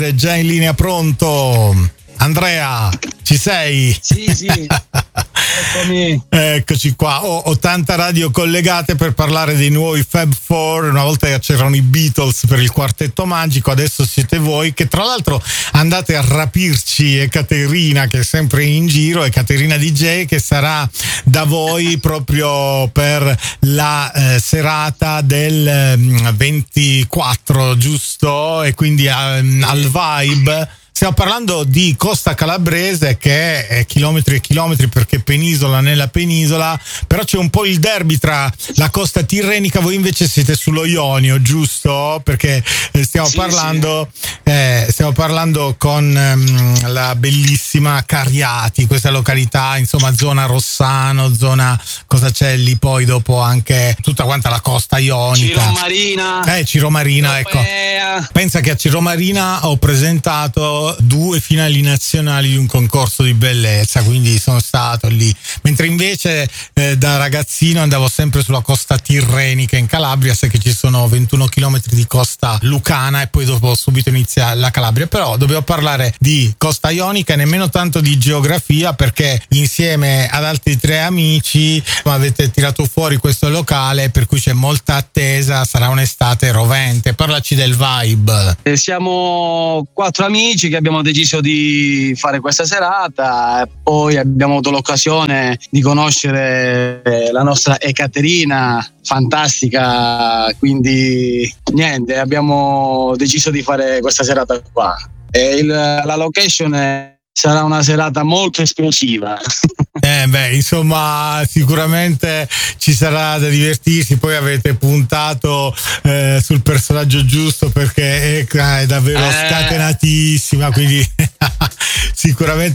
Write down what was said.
È già in linea, pronto? Andrea, ci sei? Sì, eccomi. Eccoci qua. Ho tante radio collegate per parlare dei nuovi Fab Four. Una volta c'erano i Beatles per il Quartetto Magico, adesso siete voi che tra l'altro andate a rapirci Ekaterina, che è sempre in giro, Ekaterina DJ, che sarà da voi proprio per la serata del 24, giusto? E quindi al Vibe. Stiamo parlando di Costa Calabrese, che è chilometri e chilometri perché penisola nella penisola, però c'è un po' il derby tra la costa tirrenica. Voi invece siete sullo Ionio, giusto? Perché stiamo parlando con la bellissima Cariati, questa località, insomma zona Rossano, zona, cosa c'è lì poi dopo, anche tutta quanta la costa ionica. Ciromarina, ecco. Pensa che a Ciromarina ho presentato 2 finali nazionali di un concorso di bellezza, quindi sono stato lì, mentre invece da ragazzino andavo sempre sulla costa tirrenica in Calabria. Sai che ci sono 21 chilometri di costa lucana e poi dopo subito inizia la Calabria. Però dobbiamo parlare di costa ionica e nemmeno tanto di geografia, perché insieme ad altri 3 amici avete tirato fuori questo locale per cui c'è molta attesa, sarà un'estate rovente. Parlaci del vibe. Siamo 4 amici che abbiamo deciso di fare questa serata, e poi abbiamo avuto l'occasione di conoscere la nostra Ekaterina, fantastica, quindi niente, abbiamo deciso di fare questa serata qua. La location sarà una serata molto esplosiva. Insomma, sicuramente ci sarà da divertirsi. Poi avete puntato sul personaggio giusto, perché è davvero scatenatissima, quindi sicuramente